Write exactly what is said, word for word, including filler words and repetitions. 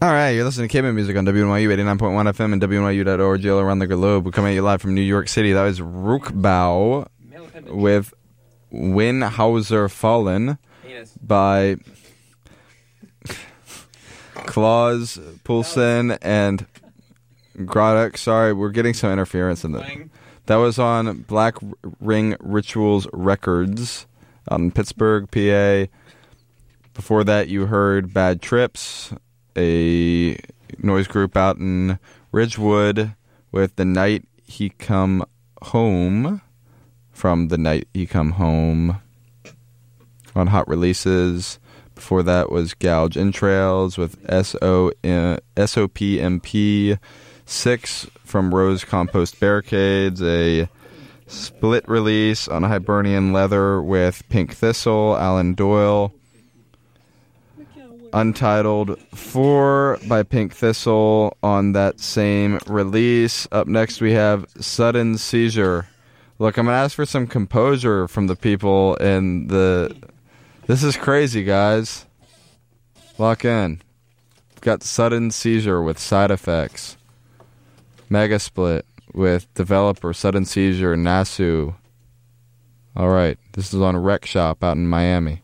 All right, you're listening to Caveman Music on W N Y U eighty-nine point one F M and W N Y U dot org all around the globe. We're coming at you live from New York City. That was Rookbau with Winhauser Fallen by Klaus Poulsen and Grodek. Sorry, we're getting some interference in the. That was on Black Ring Rituals Records out in Pittsburgh, P A. Before that, you heard Bad Trips, a noise group out in Ridgewood, with The Night He Come Home, from The Night He Come Home, on Hot Releases. Before that was Gouge Entrails with S O P M P six from Rose Compost Barricades, a split release on Hibernian Leather with Pink Thistle, Alan Doyle. Untitled four by Pink Thistle on that same release. Up next we have Sudden Seizure. Look, I'm going to ask for some composure from the people in the... This is crazy, guys. Lock in. We've got Sudden Seizure with Side Effects. Mega Split with developer Sudden Seizure, Nasu. Alright, this is on Rec Shop out in Miami.